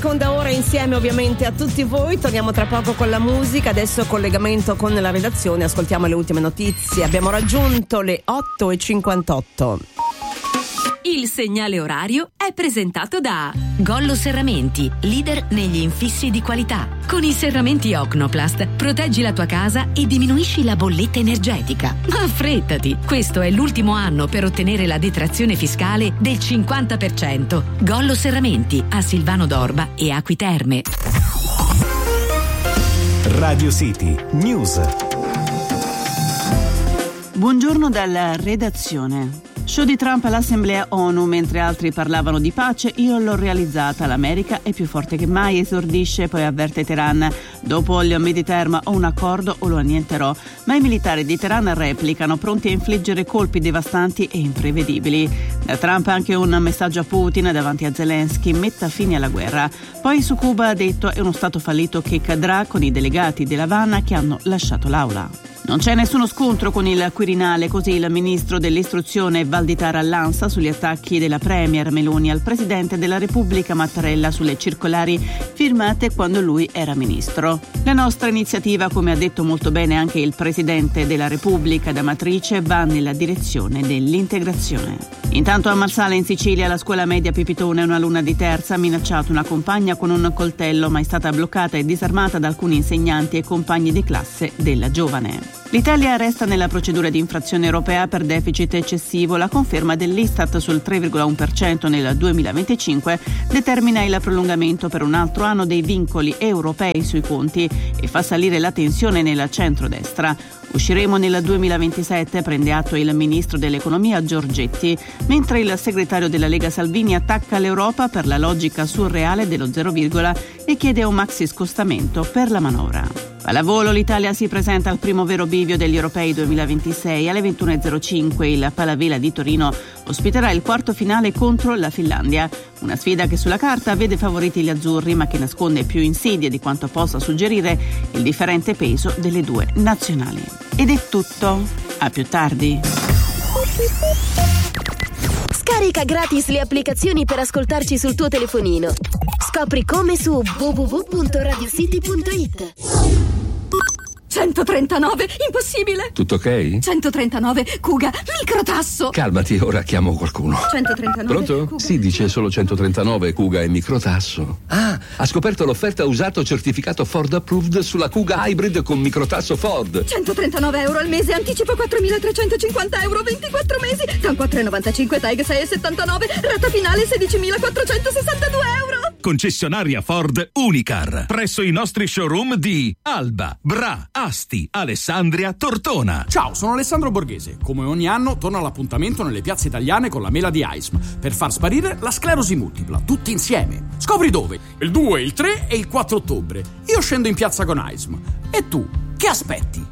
Seconda ora insieme ovviamente a tutti voi, torniamo tra poco con la musica, adesso collegamento con la redazione, ascoltiamo le ultime notizie, abbiamo raggiunto le 8:58. Il segnale orario è presentato da Gollo Serramenti, leader negli infissi di qualità. Con i serramenti Ocnoplast proteggi la tua casa e diminuisci la bolletta energetica. Ma affrettati, questo è l'ultimo anno per ottenere la detrazione fiscale del 50%. Gollo Serramenti a Silvano d'Orba e Acqui Terme. Radio City News. Buongiorno dalla redazione. Show di Trump all'Assemblea ONU, mentre altri parlavano di pace, io l'ho realizzata, l'America è più forte che mai, esordisce, poi avverte Teheran. Dopo il mid-term o un accordo o lo annienterò, ma i militari di Teheran replicano, pronti a infliggere colpi devastanti e imprevedibili. Da Trump anche un messaggio a Putin davanti a Zelensky, metta fine alla guerra. Poi su Cuba ha detto è uno stato fallito che cadrà con i delegati dell'Havana che hanno lasciato l'aula. Non c'è nessuno scontro con il Quirinale, così il ministro dell'istruzione Valditara all'ANSA sugli attacchi della premier Meloni al presidente della Repubblica Mattarella sulle circolari firmate quando lui era ministro. La nostra iniziativa, come ha detto molto bene anche il presidente della Repubblica D'Amatrice, va nella direzione dell'integrazione. Intanto a Marsala in Sicilia la scuola media Pipitone, una alunna di terza ha minacciato una compagna con un coltello, ma è stata bloccata e disarmata da alcuni insegnanti e compagni di classe della giovane. L'Italia resta nella procedura di infrazione europea per deficit eccessivo. La conferma dell'Istat sul 3,1% nel 2025 determina il prolungamento per un altro anno dei vincoli europei sui conti e fa salire la tensione nel centrodestra. Usciremo nel 2027, prende atto il ministro dell'economia Giorgetti, mentre il segretario della Lega Salvini attacca l'Europa per la logica surreale dello zero virgola e chiede un maxi scostamento per la manovra. Pallavolo, l'Italia si presenta al primo vero bivio degli Europei 2026. Alle 21.05 il Palavela di Torino ospiterà il quarto finale contro la Finlandia. Una sfida che sulla carta vede favoriti gli azzurri, ma che nasconde più insidie di quanto possa suggerire il differente peso delle due nazionali. Ed è tutto. A più tardi. Scarica gratis le applicazioni per ascoltarci sul tuo telefonino. Scopri come su www.radiocity.it. 139, impossibile! Tutto ok? 139, Kuga, microtasso! Calmati, ora chiamo qualcuno. 139, Pronto? Kuga. Sì, dice solo 139, Kuga e microtasso. Ah, ha scoperto l'offerta usato certificato Ford Approved sulla Kuga Hybrid con microtasso Ford. 139 euro al mese, anticipo 4.350 euro, 24 mesi, TAN 4,95, TAG 6,79, rata finale 16.462 euro! Concessionaria Ford Unicar, presso i nostri showroom di Alba, Bra, Asti, Alessandria, Tortona. Ciao, sono Alessandro Borghese. Come ogni anno torno all'appuntamento nelle piazze italiane con la mela di AISM per far sparire la sclerosi multipla, tutti insieme. Scopri dove? Il 2, il 3 e il 4 ottobre. Io scendo in piazza con AISM. E tu, che aspetti?